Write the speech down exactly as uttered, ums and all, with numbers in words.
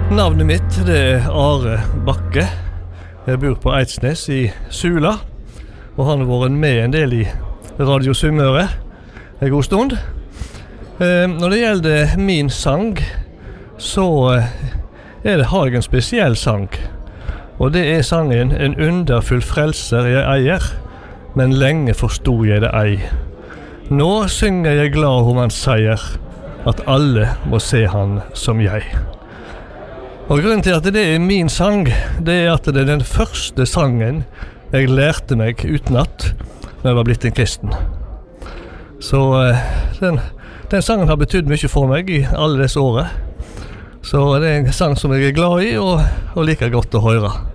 Navnet mitt det er Are Bakke. Jeg bor på Eidsnes i Sula, og han har vært med en del i Radio Sunnmøre en god stund. Eh, når det gjelder min sang, så er det, har jeg en spesiell sang. Og det er sangen «En underfull frelser jeg eier, men lenge forstod jeg det ei. Nå synger jeg glad om hans seier, at alle må se han som jeg». Og grunnen til at det er min sang, det er at det er den første sangen jeg lærte meg utenat når jeg var blitt en kristen. Så den, den sangen har betydd mye for meg i alle disse årene. Så det er en sang som jeg er glad i og, og liker godt å høre.